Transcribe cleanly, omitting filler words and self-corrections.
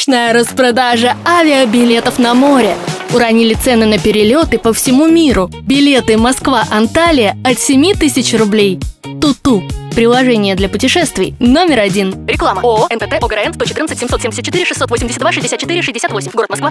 Мощная распродажа авиабилетов на море. Уронили цены на перелеты по всему миру. Билеты Москва-Анталия от 7000 рублей. Туту. Приложение для путешествий номер 1. Реклама. ООО НТТ ОГРН 114 774 682 64 68. Город Москва.